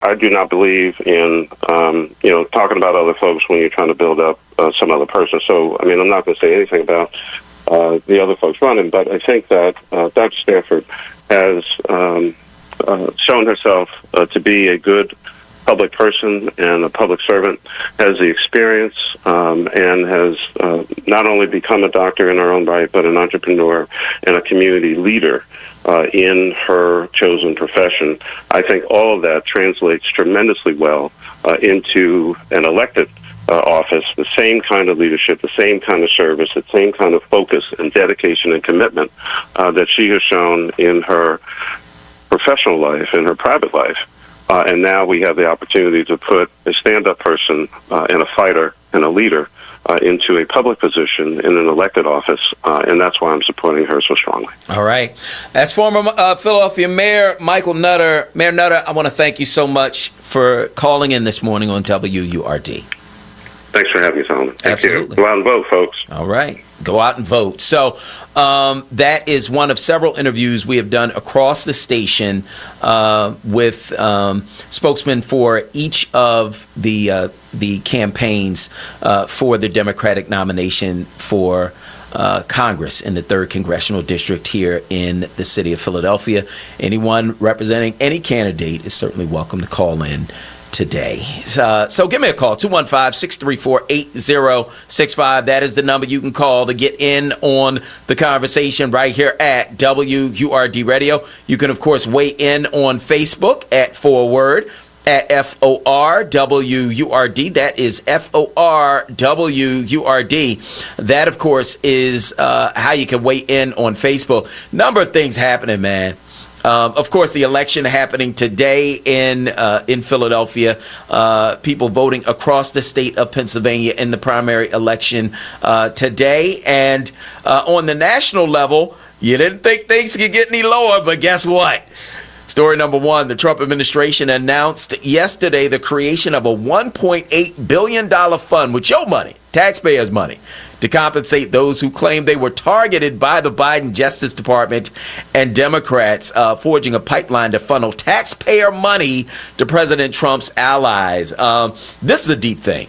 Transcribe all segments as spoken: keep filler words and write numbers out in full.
I do not believe in, um, you know, talking about other folks when you're trying to build up uh, some other person. So, I mean, I'm not going to say anything about uh, the other folks running, but I think that uh, Doctor Stanford has um, uh, shown herself uh, to be a good public person and a public servant, has the experience, um, and has uh, not only become a doctor in her own right, but an entrepreneur and a community leader uh, in her chosen profession. I think all of that translates tremendously well uh, into an elected uh, office, the same kind of leadership, the same kind of service, the same kind of focus and dedication and commitment uh, that she has shown in her professional life, in her private life. Uh, and now we have the opportunity to put a stand-up person uh, and a fighter and a leader uh, into a public position in an elected office, uh, and that's why I'm supporting her so strongly. All right. As former uh, Philadelphia Mayor Michael Nutter, Mayor Nutter, I want to thank you so much for calling in this morning on W U R D. Thanks for having me, Solomon. Thank Absolutely. you. Go out and vote, folks. All right. Go out and vote. So um, that is one of several interviews we have done across the station uh, with um, spokesmen for each of the uh, the campaigns uh, for the Democratic nomination for uh, Congress in the third Congressional District here in the city of Philadelphia. Anyone representing any candidate is certainly welcome to call in today. Uh, so give me a call, two one five, six three four, eight zero six five. That is the number you can call to get in on the conversation right here at W U R D Radio. You can, of course, weigh in on Facebook at Forward, at F O R W U R D. That is F O R W U R D. That, of course, is uh, how you can weigh in on Facebook. Number of things happening, man. Um, of course, the election happening today in uh, in Philadelphia. Uh, people voting across the state of Pennsylvania in the primary election uh, today. And uh, on the national level, you didn't think things could get any lower, but guess what? Story number one, the Trump administration announced yesterday the creation of a one point eight billion dollars fund with your money, taxpayers' money, to compensate those who claim they were targeted by the Biden Justice Department and Democrats, uh, forging a pipeline to funnel taxpayer money to President Trump's allies. Um, this is a deep thing.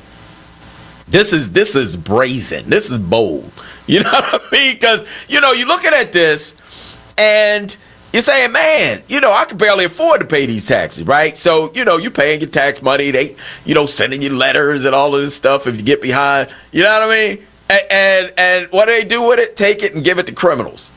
This is this is brazen. This is bold. You know what I mean? Because, you know, you're looking at this and you're saying, man, you know, I can barely afford to pay these taxes, right? So, you know, you're paying your tax money. They, you know, sending you letters and all of this stuff if you get behind. You know what I mean? And, and and what do they do with it? Take it and give it to criminals.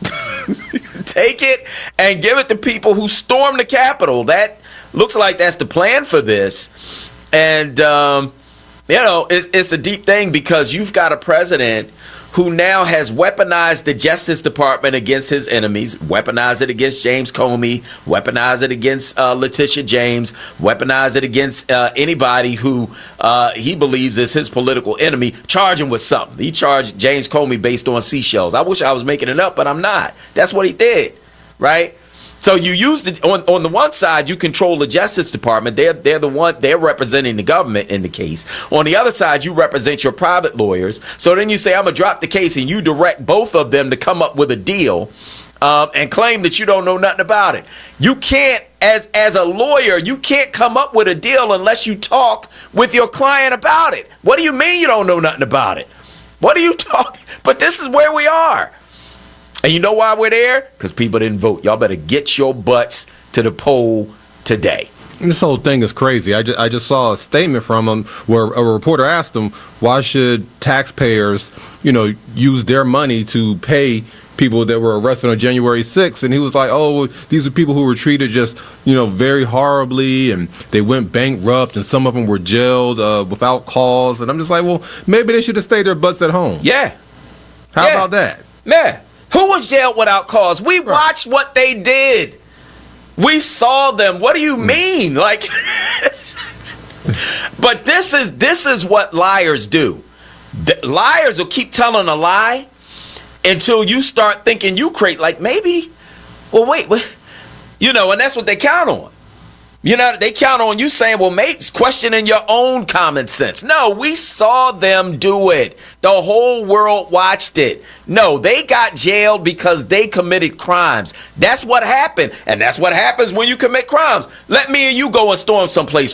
Take it and give it to people who stormed the Capitol. That looks like that's the plan for this. And, um, you know, it's, it's a deep thing because you've got a president who now has weaponized the Justice Department against his enemies, weaponized it against James Comey, weaponized it against uh, Letitia James, weaponized it against uh, anybody who uh, he believes is his political enemy, charge him with something. He charged James Comey based on seashells. I wish I was making it up, but I'm not. That's what he did, right? So you used it on, on the one side, you control the Justice Department. They're they're the one they're representing the government in the case. On the other side, you represent your private lawyers. So then you say, I'm gonna drop the case, and you direct both of them to come up with a deal um, and claim that you don't know nothing about it. You can't, as as a lawyer, you can't come up with a deal unless you talk with your client about it. What do you mean you don't know nothing about it? What are you talking? But this is where we are. And you know why we're there? Because people didn't vote. Y'all better get your butts to the poll today. This whole thing is crazy. I just, I just saw a statement from him where a reporter asked him, why should taxpayers, you know, use their money to pay people that were arrested on January sixth? And he was like, oh, these are people who were treated just, you know, very horribly, and they went bankrupt, and some of them were jailed uh, without cause. And I'm just like, well, maybe they should have stayed their butts at home. Yeah. How yeah. about that? Yeah. Who was jailed without cause? We right. watched what they did. We saw them. What do you mean? Like, but this is this is what liars do. The liars will keep telling a lie until you start thinking you create. Like maybe, well, wait, wait, you know, and that's what they count on. You know, they count on you saying, well, mate's questioning your own common sense. No, we saw them do it. The whole world watched it. No, they got jailed because they committed crimes. That's what happened. And that's what happens when you commit crimes. Let me and you go and storm someplace